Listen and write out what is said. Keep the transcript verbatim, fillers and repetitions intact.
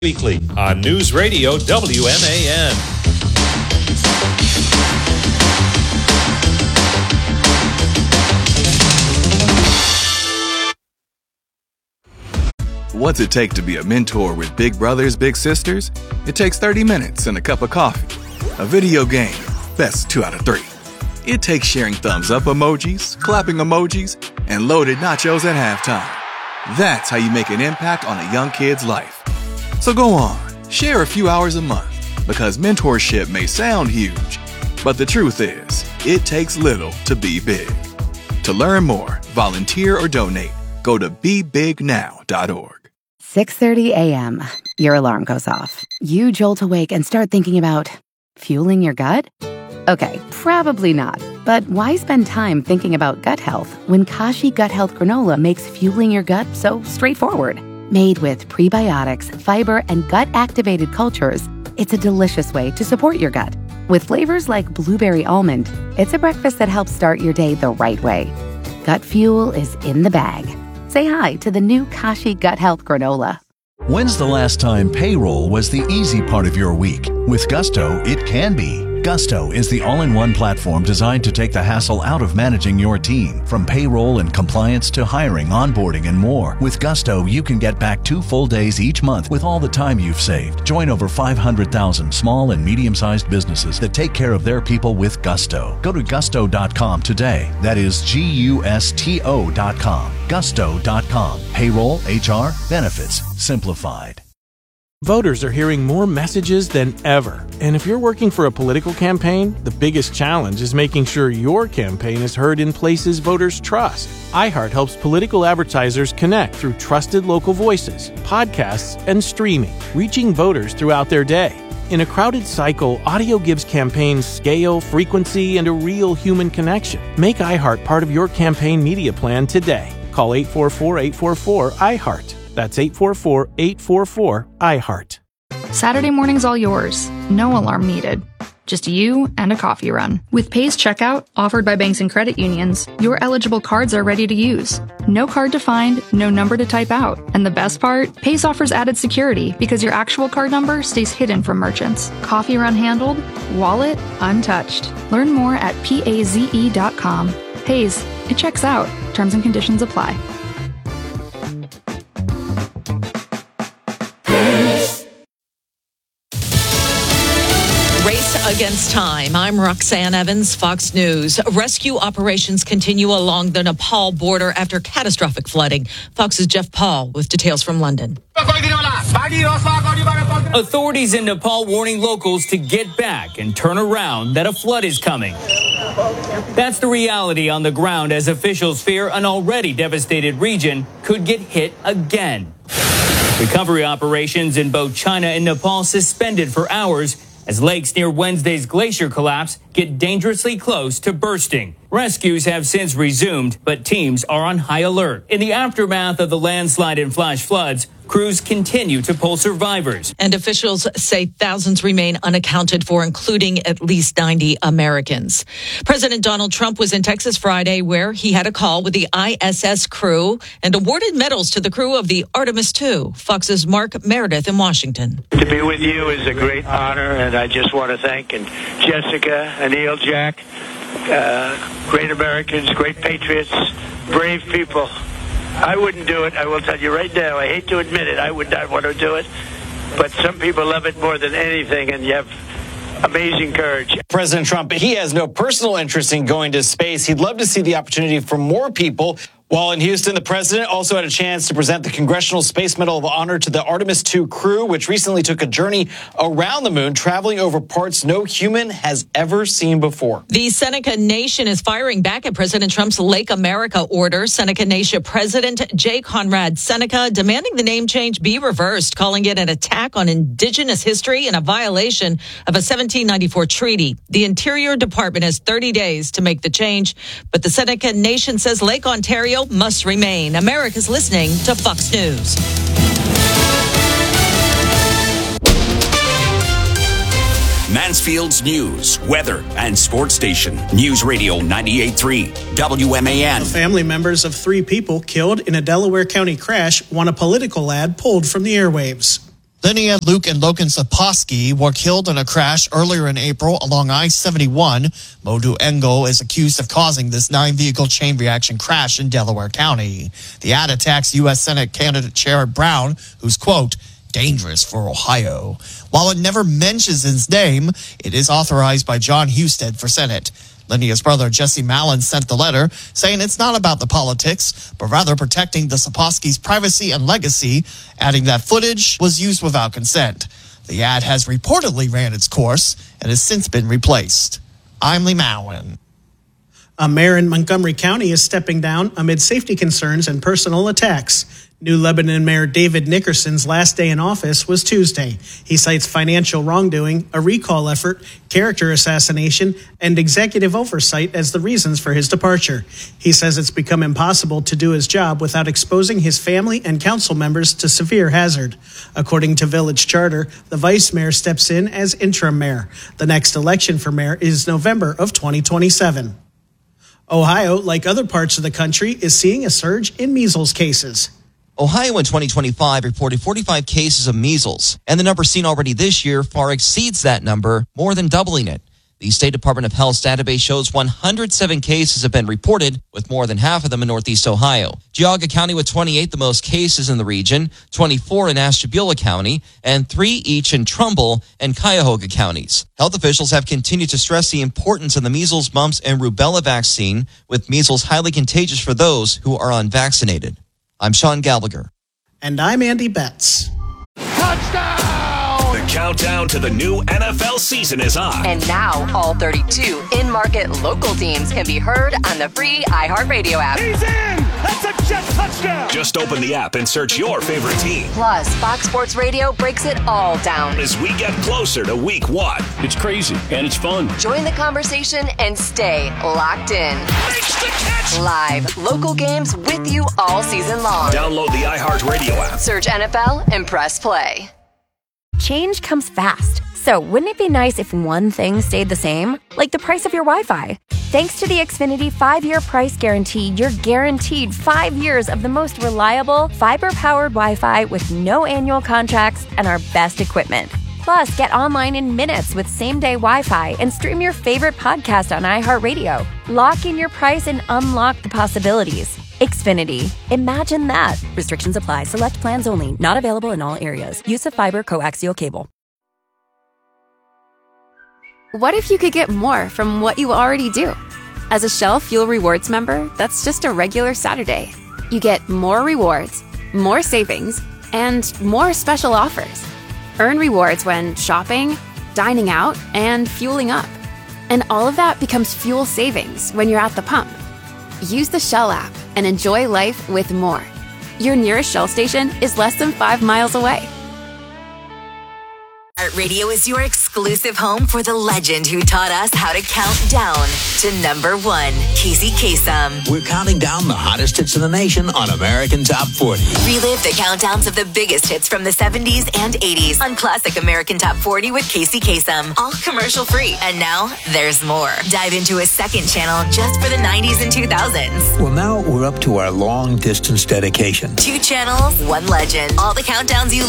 Weekly on News Radio W M A N. What's it take to be a mentor with big brothers, big sisters? It takes thirty minutes and a cup of coffee. A video game, best two out of three. It takes sharing thumbs up emojis, clapping emojis, and loaded nachos at halftime. That's how you make an impact on a young kid's life. So go on, share a few hours a month, because mentorship may sound huge, but the truth is, it takes little to be big. To learn more, volunteer, or donate, go to be big now dot org. six thirty a.m. Your alarm goes off. You jolt awake and start thinking about fueling your gut? Okay, probably not. But why spend time thinking about gut health when Kashi Gut Health Granola makes fueling your gut so straightforward? Made with prebiotics, fiber, and gut-activated cultures, it's a delicious way to support your gut. With flavors like blueberry almond, it's a breakfast that helps start your day the right way. Gut fuel is in the bag. Say hi to the new Kashi Gut Health Granola. When's the last time payroll was the easy part of your week? With Gusto, it can be. Gusto is the all-in-one platform designed to take the hassle out of managing your team. From payroll and compliance to hiring, onboarding, and more. With Gusto, you can get back two full days each month with all the time you've saved. Join over five hundred thousand small and medium-sized businesses that take care of their people with Gusto. Go to gusto dot com today. That is G U S T O dot com. gusto dot com. Payroll, H R, benefits, simplified. Voters are hearing more messages than ever. And if you're working for a political campaign, the biggest challenge is making sure your campaign is heard in places voters trust. iHeart helps political advertisers connect through trusted local voices, podcasts, and streaming, reaching voters throughout their day. In a crowded cycle, audio gives campaigns scale, frequency, and a real human connection. Make iHeart part of your campaign media plan today. Call eight four four, eight four four, I heart. That's eight four four, eight four four, I heart. Saturday morning's all yours. No alarm needed. Just you and a coffee run. With Pay's checkout, offered by banks and credit unions, your eligible cards are ready to use. No card to find, no number to type out. And the best part? Pay's offers added security because your actual card number stays hidden from merchants. Coffee run handled, wallet untouched. Learn more at paze dot com. Pay's, it checks out. Terms and conditions apply. Against time. I'm Roxanne Evans, Fox News. Rescue operations continue along the Nepal border after catastrophic flooding. Fox's Jeff Paul with details from London. Authorities in Nepal warning locals to get back and turn around, that a flood is coming. That's the reality on the ground as officials fear an already devastated region could get hit again. Recovery operations in both China and Nepal suspended for hours as lakes near Wednesday's glacier collapse get dangerously close to bursting. Rescues have since resumed, but teams are on high alert. In the aftermath of the landslide and flash floods, crews continue to pull survivors. And officials say thousands remain unaccounted for, including at least ninety Americans. President Donald Trump was in Texas Friday, where he had a call with the I S S crew and awarded medals to the crew of the Artemis two. Fox's Mark Meredith in Washington. To be with you is a great honor, and I just want to thank and Jessica, Anil, Jack, uh, great Americans, great patriots, brave people. I wouldn't do it. I will tell you right now. I hate to admit it. I would not want to do it. But some people love it more than anything, and you have amazing courage. President Trump, he has no personal interest in going to space. He'd love to see the opportunity for more people. While in Houston, the president also had a chance to present the Congressional Space Medal of Honor to the Artemis two crew, which recently took a journey around the moon, traveling over parts no human has ever seen before. The Seneca Nation is firing back at President Trump's Lake America order. Seneca Nation President J. Conrad Seneca demanding the name change be reversed, calling it an attack on indigenous history and a violation of a seventeen ninety-four treaty. The Interior Department has thirty days to make the change, but the Seneca Nation says Lake Ontario must remain. America's listening to Fox News. Mansfield's news, weather, and sports station. News Radio ninety-eight point three, W M A N. Family members of three people killed in a Delaware County crash want a political ad pulled from the airwaves. Linnea, Luke, and Logan Saposky were killed in a crash earlier in April along I seventy-one. Modu Engo is accused of causing this nine-vehicle chain reaction crash in Delaware County. The ad attacks U S Senate candidate Sherrod Brown, who's, quote, dangerous for Ohio. While it never mentions his name, it is authorized by John Husted for Senate. Linnea's brother, Jesse Mallon, sent the letter saying it's not about the politics, but rather protecting the Saposky's privacy and legacy, adding that footage was used without consent. The ad has reportedly ran its course and has since been replaced. I'm Lee Mallon. A mayor in Montgomery County is stepping down amid safety concerns and personal attacks. New Lebanon Mayor David Nickerson's last day in office was Tuesday. He cites financial wrongdoing, a recall effort, character assassination, and executive oversight as the reasons for his departure. He says it's become impossible to do his job without exposing his family and council members to severe hazard. According to Village Charter, the vice mayor steps in as interim mayor. The next election for mayor is November of twenty twenty-seven. Ohio, like other parts of the country, is seeing a surge in measles cases. Ohio in twenty twenty-five reported forty-five cases of measles, and the number seen already this year far exceeds that number, more than doubling it. The State Department of Health's database shows one hundred seven cases have been reported, with more than half of them in Northeast Ohio. Geauga County with twenty-eight, the most cases in the region, twenty-four in Ashtabula County, and three each in Trumbull and Cuyahoga counties. Health officials have continued to stress the importance of the measles, mumps, and rubella vaccine, with measles highly contagious for those who are unvaccinated. I'm Sean Gallagher. And I'm Andy Betts. The countdown to the new N F L season is on. And now, all thirty-two in-market local teams can be heard on the free iHeartRadio app. He's in! That's a Jet touchdown! Just open the app and search your favorite team. Plus, Fox Sports Radio breaks it all down as we get closer to week one. It's crazy, and it's fun. Join the conversation and stay locked in. Makes the catch! Live, local games with you all season long. Download the iHeartRadio app. Search N F L and press play. Change comes fast, so wouldn't it be nice if one thing stayed the same? Like the price of your Wi-Fi. Thanks to the Xfinity five-year price guarantee, you're guaranteed five years of the most reliable, fiber-powered Wi-Fi with no annual contracts and our best equipment. Plus, get online in minutes with same-day Wi-Fi and stream your favorite podcast on iHeartRadio. Lock in your price and unlock the possibilities. Xfinity. Imagine that. Restrictions apply. Select plans only. Not available in all areas. Use of fiber coaxial cable. What if you could get more from what you already do? As a Shell Fuel Rewards member, that's just a regular Saturday. You get more rewards, more savings, and more special offers. Earn rewards when shopping, dining out, and fueling up. And all of that becomes fuel savings when you're at the pump. Use the Shell app and enjoy life with more. Your nearest Shell station is less than five miles away. Radio is your exclusive home for the legend who taught us how to count down to number one, Casey Kasem. We're counting down the hottest hits in the nation on American Top forty. Relive the countdowns of the biggest hits from the seventies and eighties on Classic American Top forty with Casey Kasem. All commercial free. And now there's more. Dive into a second channel just for the nineties and two thousands. Well, now we're up to our long distance dedication. Two channels, one legend. All the countdowns you love.